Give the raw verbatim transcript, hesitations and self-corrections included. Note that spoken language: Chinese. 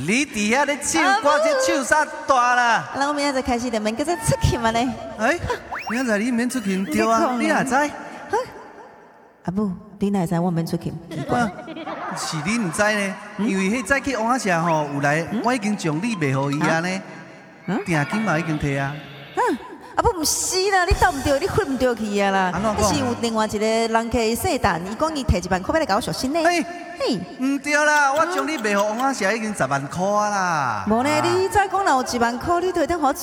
你底下咧唱歌，这唱啥大啦？ 那我明仔载开始就免搁再出去嘛呢？ 哎，明仔载你免出去对啊？你也知？ 阿母，你哪会知我免出去？奇怪， 是你唔知呢？因为迄早去王仔社吼有来，我已经奖励袂互伊啊呢，定金嘛已经摕啊。 啊不，唔是啦，你斗唔对，你混唔对去啊啦。那是有另外一个人客姓陈，伊讲伊摕一万块要来甲我赎身呢。嘿， 唔对啦，我奖励袂互王仔社已经十万块啦。 无呢，你再讲若有一万块，你就当互我